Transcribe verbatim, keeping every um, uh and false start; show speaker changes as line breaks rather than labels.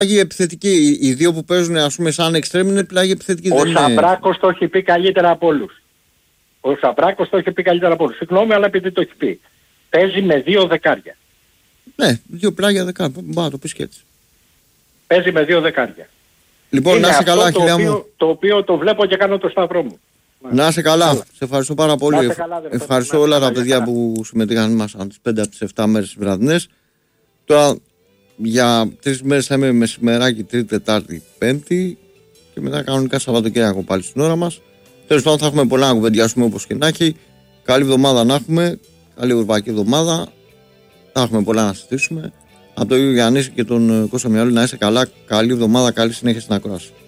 πλάγοι επιθετικοί. Οι δύο που παίζουν, ας πούμε, σαν εξτρέμ είναι πλάγοι επιθετικοί.
Ο Σαμπράκος το έχει πει καλύτερα από όλους. Ο Σαμπράκος το έχει πει καλύτερα από όλους. Συγγνώμη, αλλά επειδή το έχει πει. Παίζει με δύο δεκάρια.
Ναι, δύο πλάγια δεκάρια. Μπα, το πεις και έτσι.
Παίζει με δύο δεκάρια.
Λοιπόν,
είναι
να είσαι καλά,
χιλιά
μου.
Το, το οποίο το βλέπω και κάνω το σταυρό μου.
Να είσαι καλά. καλά. Σε ευχαριστώ πάρα πολύ.
Καλά,
ευχαριστώ όλα τα παιδιά καλά. που συμμετείχαν μας τις πέντε από τις επτά μέρες βραδινές. Τώρα για τρεις μέρες θα είμαι μεσημεράκι, Τρίτη, Τετάρτη, Πέμπτη και μετά κανονικά Σαββατοκύριακο πάλι στην ώρα μας. Τέλος πάντων θα έχουμε πολλά να κουβεντιάσουμε όπως και να έχει. Καλή εβδομάδα να έχουμε. Καλή ευρωπαϊκή εβδομάδα. Θα έχουμε πολλά να συζητήσουμε. Από τον Γιάννη και τον Κώστα Μιαούλη να είσαι καλά. Καλή εβδομάδα, καλή συνέχεια στην ακρόαση.